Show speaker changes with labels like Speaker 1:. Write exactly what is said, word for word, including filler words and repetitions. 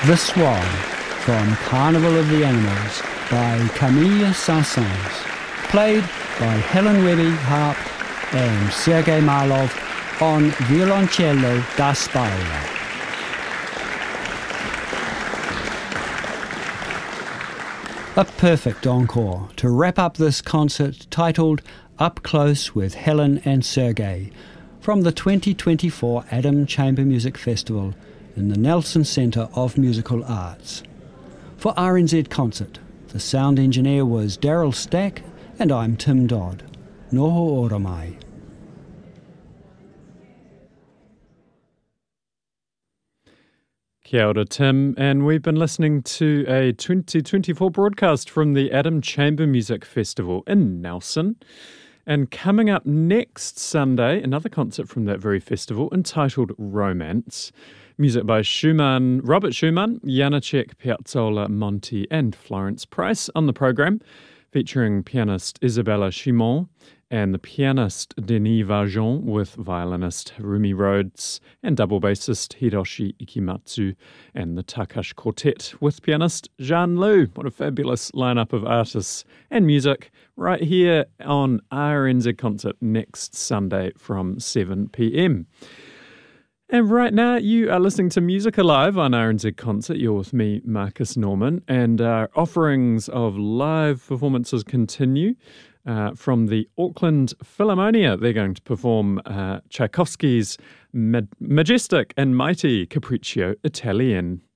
Speaker 1: The Swan from Carnival of the Animals by Camille Saint-Saëns, played by Helen Webby harp and Sergei Marlov on violoncello da spalla. A perfect encore to wrap up this concert titled Up Close with Helen and Sergei from the twenty twenty-four Adam Chamber Music Festival in the Nelson Centre of Musical Arts. For R N Z Concert, the sound engineer was Daryl Stack and I'm Tim Dodd. Noho ora mai.
Speaker 2: Kia ora, Tim, and we've been listening to a twenty twenty-four broadcast from the Adam Chamber Music Festival in Nelson. And coming up next Sunday, another concert from that very festival entitled Romance. Music by Schumann, Robert Schumann, Janáček, Piazzolla, Monti and Florence Price on the programme, featuring pianist Isabella Chimon and the pianist Denis Varjon with violinist Rumi Rhodes and double bassist Hiroshi Ikimatsu and the Takash Quartet with pianist Jean Liu. What a fabulous lineup of artists and music right here on R N Z Concert next Sunday from seven p.m. And right now, you are listening to Music Alive on R N Z Concert. You're with me, Marcus Norman, and our offerings of live performances continue uh, from the Auckland Philharmonia. They're going to perform uh, Tchaikovsky's Majestic and Mighty Capriccio Italien.